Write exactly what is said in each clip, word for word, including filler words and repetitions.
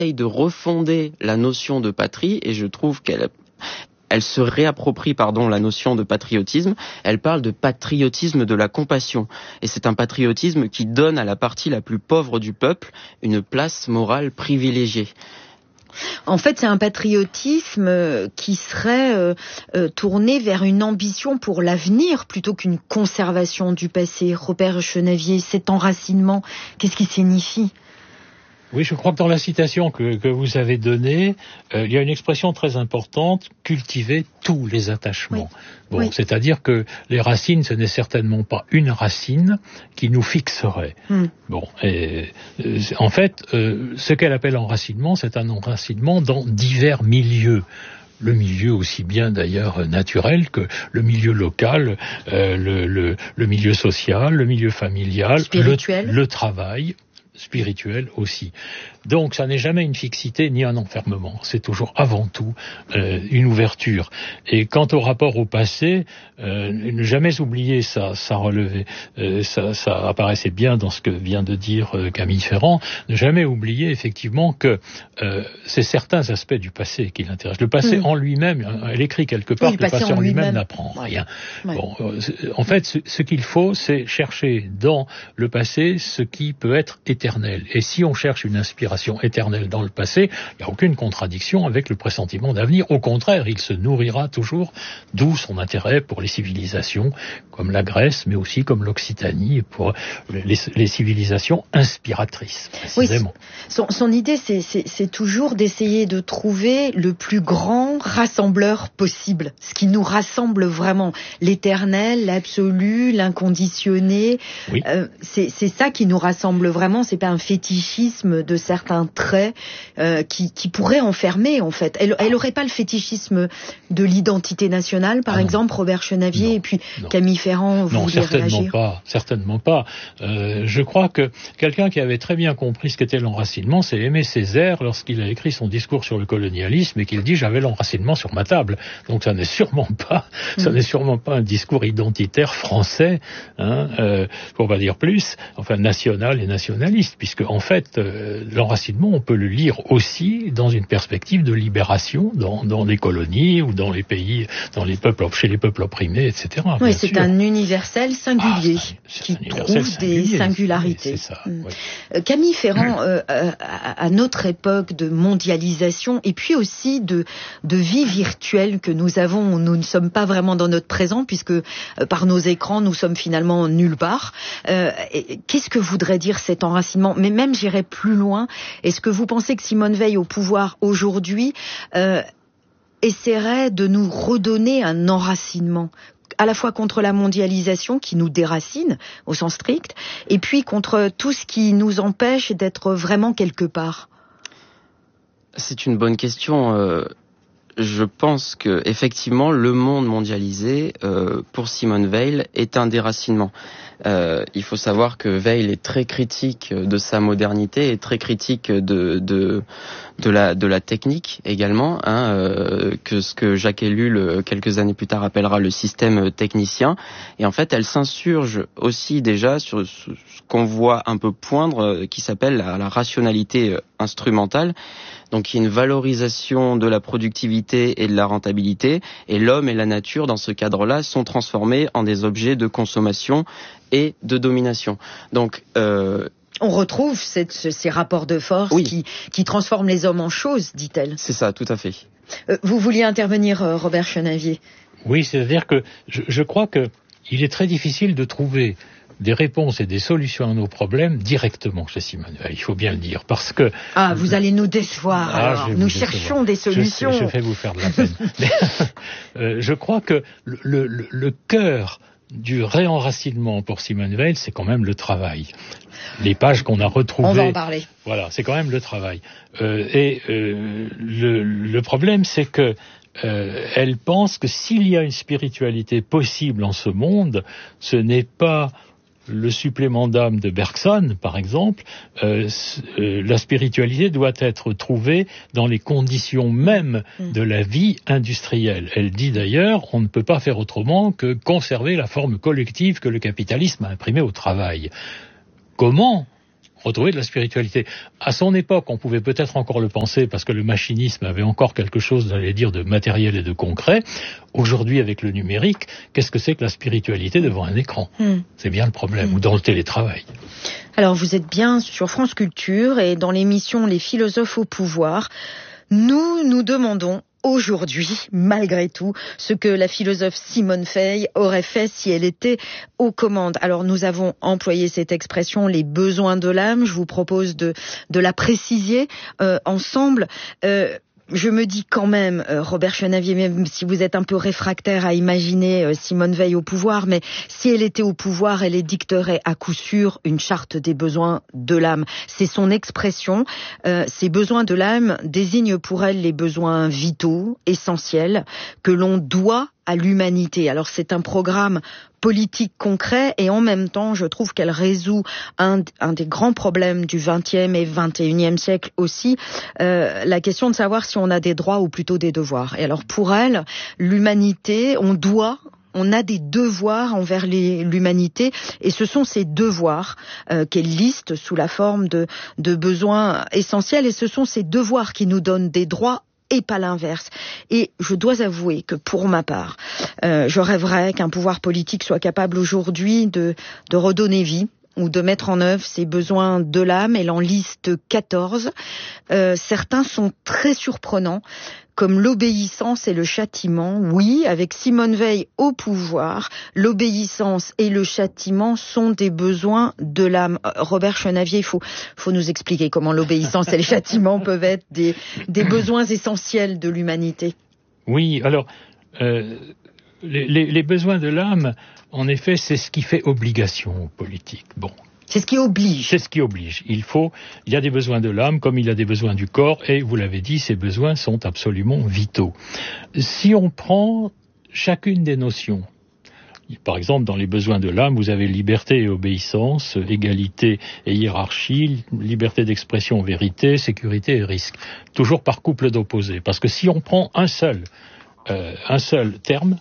de refonder la notion de patrie, et je trouve qu'elle elle se réapproprie pardon la notion de patriotisme. Elle parle de patriotisme de la compassion, et c'est un patriotisme qui donne à la partie la plus pauvre du peuple une place morale privilégiée. En fait, c'est un patriotisme qui serait euh, euh, tourné vers une ambition pour l'avenir plutôt qu'une conservation du passé. Robert Chenavier, cet enracinement, qu'est-ce qui signifie ? Oui, je crois que dans la citation que, que vous avez donnée, euh, il y a une expression très importante, cultiver tous les attachements. Oui. Bon, oui. C'est-à-dire que les racines, ce n'est certainement pas une racine qui nous fixerait. Mm. Bon, et, euh, en fait, euh, ce qu'elle appelle enracinement, c'est un enracinement dans divers milieux. Le milieu aussi bien d'ailleurs naturel que le milieu local, euh, le, le, le milieu social, le milieu familial, spirituel. Le, le travail. Spirituel aussi. Donc ça n'est jamais une fixité ni un enfermement, c'est toujours avant tout euh, une ouverture. Et quant au rapport au passé, euh, ne jamais oublier ça, ça relevait, euh, ça, ça apparaissait bien dans ce que vient de dire euh, Camille Ferrand, ne jamais oublier effectivement que euh, c'est certains aspects du passé qui l'intéressent. Le passé mmh. en lui-même, elle écrit quelque part oui, que le passé, passé en lui-même, lui-même n'apprend ouais. rien. Ouais. Bon, euh, en fait, ce, ce qu'il faut, c'est chercher dans le passé ce qui peut être éternel. Et si on cherche une inspiration éternelle dans le passé, il n'y a aucune contradiction avec le pressentiment d'avenir. Au contraire, il se nourrira toujours, d'où son intérêt pour les civilisations comme la Grèce, mais aussi comme l'Occitanie, et pour les, les civilisations inspiratrices, précisément. Oui, son, son idée, c'est, c'est, c'est toujours d'essayer de trouver le plus grand rassembleur possible, ce qui nous rassemble vraiment, l'éternel, l'absolu, l'inconditionné. Oui. Euh, c'est, c'est ça qui nous rassemble vraiment, c'est pas un fétichisme de certains traits euh, qui, qui pourraient enfermer, en fait. Elle, elle aurait pas le fétichisme de l'identité nationale, par ah exemple, Robert Chenavier, non, et puis non. Camille Ferrand, vous non, voulez certainement réagir ? pas, certainement pas. Euh, je crois que quelqu'un qui avait très bien compris ce qu'était l'enracinement, c'est Aimé Césaire, lorsqu'il a écrit son discours sur le colonialisme, et qu'il dit « j'avais l'enracinement sur ma table ». Donc ça n'est sûrement pas, mmh. ça n'est sûrement pas un discours identitaire français, hein, euh, pour pas dire plus, enfin national et nationaliste, puisque en fait, euh, l'enracinement, on peut le lire aussi dans une perspective de libération dans, dans les colonies ou dans les pays, dans les peuples, chez les peuples opprimés, et cetera. Oui, c'est sûr. un universel singulier ah, c'est qui un universel trouve singulier, des singularités. C'est ça, mmh. oui. Camille Ferrand, euh, à, à notre époque de mondialisation et puis aussi de, de vie virtuelle que nous avons, nous ne sommes pas vraiment dans notre présent puisque euh, par nos écrans nous sommes finalement nulle part. Euh, et, qu'est-ce que voudrait dire cet enracinement ? Mais même j'irais plus loin. Est-ce que vous pensez que Simone Veil au pouvoir aujourd'hui euh, essaierait de nous redonner un enracinement ? À la fois contre la mondialisation qui nous déracine au sens strict, et puis contre tout ce qui nous empêche d'être vraiment quelque part. C'est une bonne question. Euh, je pense que effectivement, le monde mondialisé, euh, pour Simone Veil, est un déracinement. Euh, il faut savoir que Veil est très critique de sa modernité et très critique de de de la de la technique également, hein, euh, que ce que Jacques Ellul quelques années plus tard appellera le système technicien. Et en fait, elle s'insurge aussi déjà sur ce qu'on voit un peu poindre, qui s'appelle la, la rationalité instrumentale. Donc il y a une valorisation de la productivité et de la rentabilité, et l'homme et la nature dans ce cadre-là sont transformés en des objets de consommation et de domination. Donc euh, on retrouve cette, ces rapports de force oui. qui, qui transforment les hommes en choses, dit-elle. C'est ça, tout à fait. Euh, vous vouliez intervenir, euh, Robert Chenavier ? Oui, c'est-à-dire que je, je crois que il est très difficile de trouver des réponses et des solutions à nos problèmes directement chez Simone Veil, il faut bien le dire, parce que... Ah, vous allez nous décevoir, ah, alors. Nous cherchons décevoir. des solutions. Je, je vais vous faire de la peine. Mais, euh, je crois que le, le, le cœur du réenracinement pour Simone Veil, c'est quand même le travail. Les pages qu'on a retrouvées... On va en parler. Voilà, c'est quand même le travail. Euh, et euh, le, le problème, c'est que Euh, elle pense que s'il y a une spiritualité possible en ce monde, ce n'est pas le supplément d'âme de Bergson, par exemple. Euh, euh, la spiritualité doit être trouvée dans les conditions mêmes de la vie industrielle. Elle dit d'ailleurs, on ne peut pas faire autrement que conserver la forme collective que le capitalisme a imprimée au travail. Comment retrouver de la spiritualité. À son époque, on pouvait peut-être encore le penser parce que le machinisme avait encore quelque chose, j'allais dire, de matériel et de concret. Aujourd'hui, avec le numérique, qu'est-ce que c'est que la spiritualité devant un écran ? mmh. C'est bien le problème, mmh. ou dans le télétravail. Alors, vous êtes bien sur France Culture et dans l'émission Les philosophes au pouvoir, nous nous demandons aujourd'hui, malgré tout, ce que la philosophe Simone Veil aurait fait si elle était aux commandes. Alors, nous avons employé cette expression, les besoins de l'âme. Je vous propose de, de la préciser euh, ensemble. Euh, Je me dis quand même, euh, Robert Chenavier, même si vous êtes un peu réfractaire à imaginer euh, Simone Veil au pouvoir, mais si elle était au pouvoir, elle édicterait à coup sûr une charte des besoins de l'âme. C'est son expression. Euh, ces besoins de l'âme désignent pour elle les besoins vitaux, essentiels, que l'on doit à l'humanité. Alors c'est un programme politique concret et en même temps, je trouve qu'elle résout un, un des grands problèmes du vingtième et vingt et unième siècle aussi, euh, la question de savoir si on a des droits ou plutôt des devoirs. Et alors pour elle, l'humanité, on doit... On a des devoirs envers les, l'humanité et ce sont ces devoirs euh, qu'elle liste sous la forme de, de besoins essentiels et ce sont ces devoirs qui nous donnent des droits et pas l'inverse. Et je dois avouer que pour ma part, euh, je rêverais qu'un pouvoir politique soit capable aujourd'hui de, de redonner vie ou de mettre en œuvre ses besoins de l'âme. Elle en liste quatorze. Euh, certains sont très surprenants, comme l'obéissance et le châtiment. Oui, avec Simone Veil au pouvoir, l'obéissance et le châtiment sont des besoins de l'âme. Robert Chenavier, il faut, faut nous expliquer comment l'obéissance et le châtiment peuvent être des, des besoins essentiels de l'humanité. Oui, alors... Euh... Les, les, les besoins de l'âme, en effet, c'est ce qui fait obligation aux politiques. Bon. C'est ce qui oblige. C'est ce qui oblige. Il faut, il y a des besoins de l'âme comme il y a des besoins du corps et vous l'avez dit, ces besoins sont absolument vitaux. Si on prend chacune des notions, par exemple, dans les besoins de l'âme, vous avez liberté et obéissance, égalité et hiérarchie, liberté d'expression, vérité, sécurité et risque. Toujours par couple d'opposés. Parce que si on prend un seul, euh, un seul terme,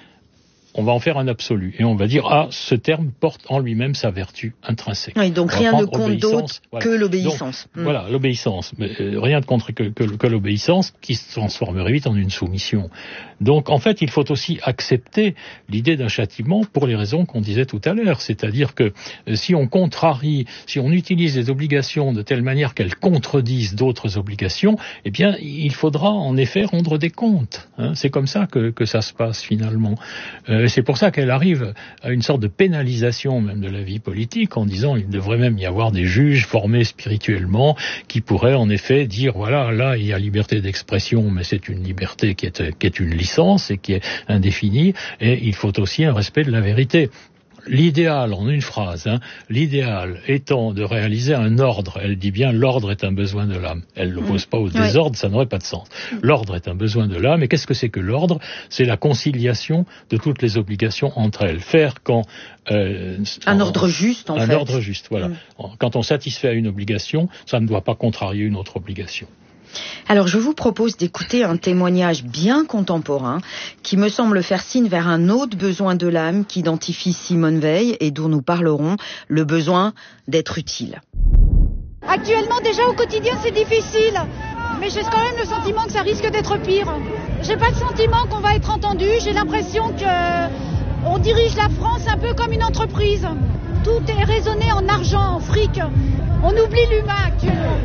on va en faire un absolu. Et on va dire, ah, ce terme porte en lui-même sa vertu intrinsèque. Oui, donc rien ne compte d'autre voilà. que l'obéissance. Donc, mmh. Voilà, l'obéissance. Mais, euh, rien de contre que, que, que l'obéissance qui se transformerait vite en une soumission. Donc, en fait, il faut aussi accepter l'idée d'un châtiment pour les raisons qu'on disait tout à l'heure. C'est-à-dire que euh, si on contrarie, si on utilise les obligations de telle manière qu'elles contredisent d'autres obligations, eh bien, il faudra en effet rendre des comptes. Hein. C'est comme ça que, que ça se passe finalement. Euh, C'est pour ça qu'elle arrive à une sorte de pénalisation même de la vie politique en disant il devrait même y avoir des juges formés spirituellement qui pourraient en effet dire voilà, là il y a liberté d'expression mais c'est une liberté qui est, qui est une licence et qui est indéfinie et il faut aussi un respect de la vérité. L'idéal, en une phrase, hein, l'idéal étant de réaliser un ordre. Elle dit bien l'ordre est un besoin de l'âme. Elle ne l'oppose pas au désordre, ça n'aurait pas de sens. L'ordre est un besoin de l'âme. Et qu'est-ce que c'est que l'ordre ? C'est la conciliation de toutes les obligations entre elles. Faire quand... Euh, un en, ordre juste, en un fait. Un ordre juste, voilà. Mm. Quand on satisfait à une obligation, ça ne doit pas contrarier une autre obligation. Alors je vous propose d'écouter un témoignage bien contemporain qui me semble faire signe vers un autre besoin de l'âme qu'identifie Simone Veil et dont nous parlerons, le besoin d'être utile. Actuellement déjà au quotidien c'est difficile, mais j'ai quand même le sentiment que ça risque d'être pire. J'ai pas le sentiment qu'on va être entendu, j'ai l'impression que on dirige la France un peu comme une entreprise. Tout est raisonné en argent, en fric. On oublie l'humain actuellement.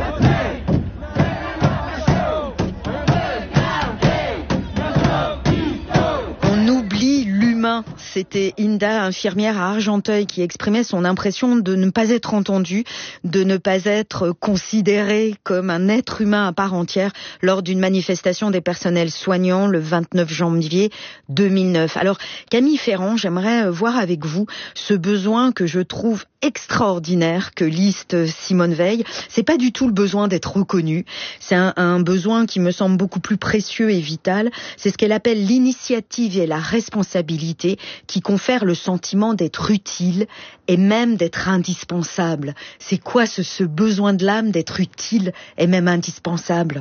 C'était Inda, infirmière à Argenteuil, qui exprimait son impression de ne pas être entendue, de ne pas être considérée comme un être humain à part entière lors d'une manifestation des personnels soignants le vingt-neuf janvier deux mille neuf. Alors, Camille Ferrand, j'aimerais voir avec vous ce besoin que je trouve extraordinaire que liste Simone Veil. C'est pas du tout le besoin d'être reconnu. C'est un, un besoin qui me semble beaucoup plus précieux et vital. C'est ce qu'elle appelle l'initiative et la responsabilité qui confère le sentiment d'être utile et même d'être indispensable. C'est quoi ce, ce besoin de l'âme d'être utile et même indispensable ?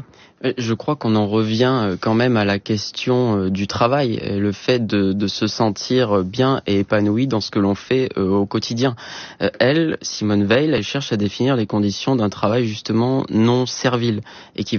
Je crois qu'on en revient quand même à la question du travail, le fait de, de se sentir bien et épanoui dans ce que l'on fait au quotidien. elle, Simone Veil, elle cherche à définir les conditions d'un travail justement non servile et qui va